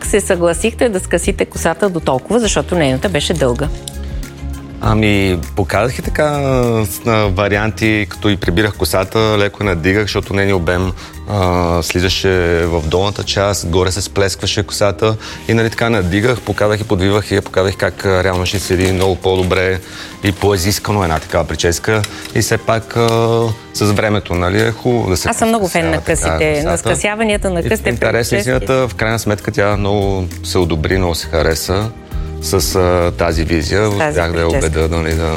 се съгласихте да скъсите косата до толкова, защото нейната беше дълга? Ами, показах и така варианти, като и прибирах косата, леко надигах, защото нейният обем слизаше в долната част, горе се сплескваше косата и нали така надигах, показах и подвивах и я показах как реално ще седи много по-добре и по-изискано една такава прическа и все пак с времето, нали, е хубаво да се... Аз съм много фен на късите, на скъсяванията на късите. Интересна истината, в крайна сметка тя много се одобри, много се хареса с тази визия. Успях да я убеда, нали, да...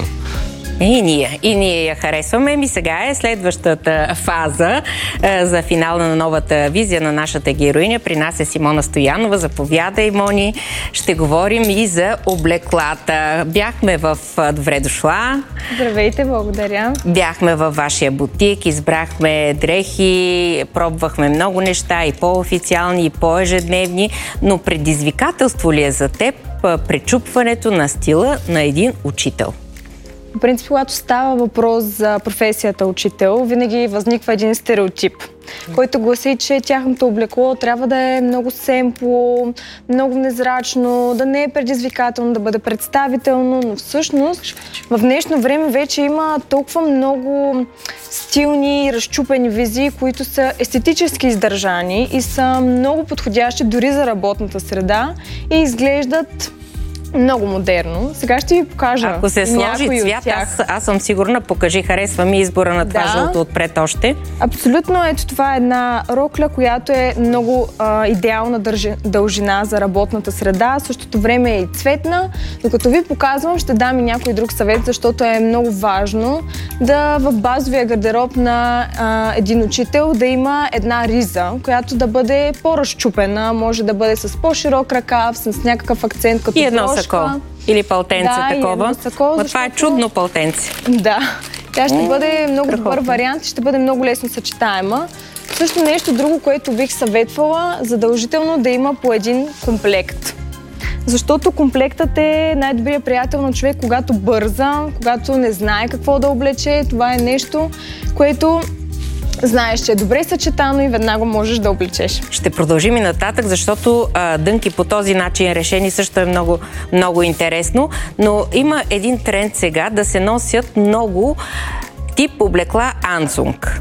И ние я харесваме. Сега е следващата фаза за финала на новата визия на нашата героиня. При нас е Симона Стоянова. Заповядай, Мони. Ще говорим и за облеклата. Бяхме в Добре дошла. Здравейте, благодаря. Бяхме във вашия бутик, избрахме дрехи, пробвахме много неща, и по-официални, и по-ежедневни, но предизвикателство ли е за теб пречупването на стила на един учител? В принцип, когато става въпрос за професията учител, винаги възниква един стереотип, който гласи, че тяхното облекло трябва да е много семпло, много незрачно, да не е предизвикателно, да бъде представително, но всъщност в днешно време вече има толкова много стилни и разчупени визии, които са естетически издържани и са много подходящи дори за работната среда и изглеждат много модерно. Сега ще ви покажа. Ако се сложи цвят, аз съм сигурна, покажи, харесва ми избора на това жълто отпред още. Абсолютно, ето това е една рокля, която е много идеална дължина за работната среда, в същото време е и цветна. Докато ви показвам, ще дам и някой друг съвет, защото е много важно да в базовия гардероб на един учител да има една риза, която да бъде по-разчупена, може да бъде с по-широк ръкав, с някакъв акцент като сако. Или пълтенце такова. Сако, защото... Това е чудно пълтенце. Да. Тя ще бъде много добър вариант и ще бъде много лесно съчетаема. Също нещо друго, което бих съветвала, задължително да има по един комплект. Защото комплектът е най-добрият приятел на човек, когато бърза, когато не знае какво да облече. Това е нещо, което знаеш, че е добре съчетано и веднага можеш да облечеш. Ще продължим и нататък, защото дънки по този начин решени също е много, много интересно. Но има един тренд сега да се носят много тип облекла анцунг.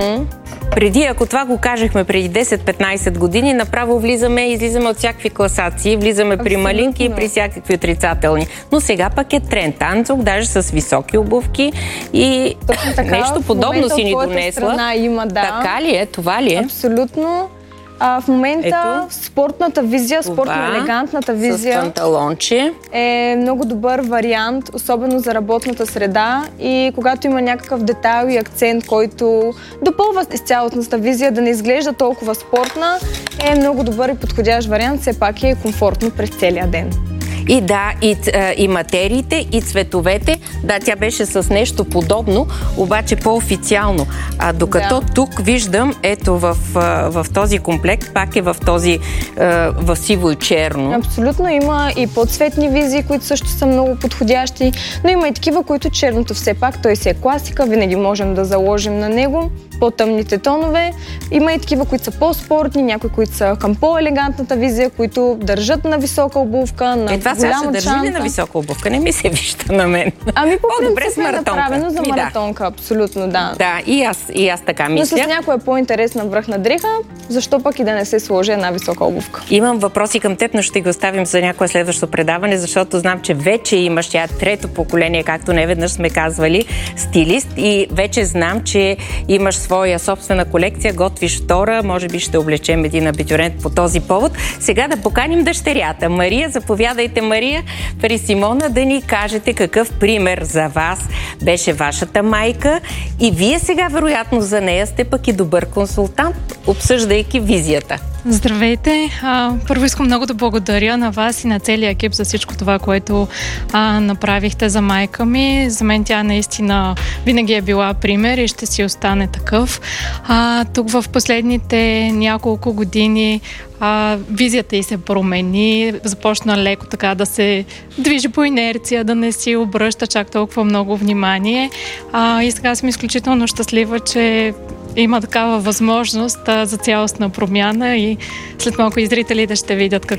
Преди, ако това го кажехме преди 10-15 години, направо излизаме от всякакви класации, влизаме при малинки и при всякакви отрицателни. Но сега пък е тренд анцунг, даже с високи обувки и така, нещо подобно си ни донесла. Има, да. Така ли е? Това ли е? Абсолютно. В момента спортната визия, спортно-елегантната визия с панталонче е много добър вариант, особено за работната среда и когато има някакъв детайл и акцент, който допълва с цялостната визия, да не изглежда толкова спортна, е много добър и подходящ вариант, все пак е комфортно през целия ден. И да, и материите, и цветовете. Да, тя беше с нещо подобно, обаче по-официално. Докато тук виждам, ето в този комплект, пак е в този в сиво и черно. Абсолютно, има и по-цветни визии, които също са много подходящи, но има и такива, които черното все пак, той си е класика, винаги можем да заложим на него по-тъмните тонове. Има и такива, които са по-спортни, някои, които са към по-елегантната визия, които държат на висока обувка, на това сега ще държи ли на висока обувка? Не ми се вижда на мен. Ами по-принцип е направено за маратонка, абсолютно, да. Да, и аз така мисля. Но с някоя по-интересна връхна дреха, защо пък и да не се сложи една висока обувка? Имам въпроси към теб, но ще ги оставим за някое следващо предаване, защото знам, че вече имаш, тя трето поколение, както неведнъж сме казвали, стилист и вече знам, че имаш своя собствена колекция, готвиш втора, може би ще облечем един абитюрент по този повод. Сега да поканим дъщерята. Мария, заповядайте, Мария, при Симона да ни кажете какъв пример за вас беше вашата майка и вие сега, вероятно, за нея сте пък и добър консултант, обсъждайки визията. Здравейте! Първо искам много да благодаря на вас и на целия екип за всичко това, което направихте за майка ми. За мен тя наистина винаги е била пример и ще си остане такъв. Тук в последните няколко години визията й се промени, започна леко така да се движи по инерция, да не си обръща чак толкова много внимание. И сега съм изключително щастлива, че има такава възможност за цялостна промяна и след малко и зрителите ще видят